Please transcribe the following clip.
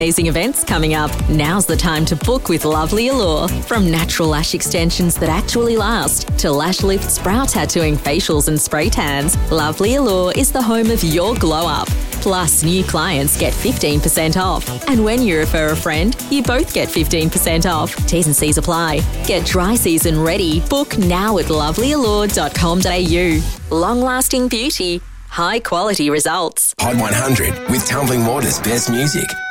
Amazing events coming up. Now's the time to book with Lovely Allure. From natural lash extensions that actually last to lash lifts, brow tattooing, facials and spray tans, Lovely Allure is the home of your glow up. Plus, new clients get 15% off. And when you refer a friend, you both get 15% off. T's and C's apply. Get dry season ready. Book now at lovelyallure.com.au. Long-lasting beauty, high quality results. Hot 100 with Tumbling Water's best music.